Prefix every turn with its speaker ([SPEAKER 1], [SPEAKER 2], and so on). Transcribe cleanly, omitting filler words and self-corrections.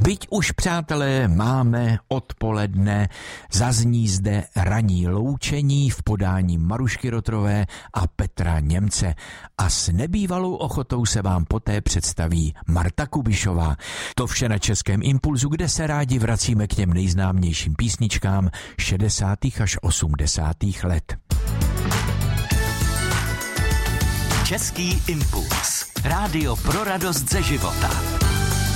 [SPEAKER 1] Byť už, přátelé, máme odpoledne, zazní zde ranní loučení v podání Marušky Rotrové a Petra Němce a s nebývalou ochotou se vám poté představí Marta Kubišová. To vše na Českém impulzu, kde se rádi vracíme k těm nejznámějším písničkám 60. až 80. let.
[SPEAKER 2] Český impuls. Rádio pro radost ze života.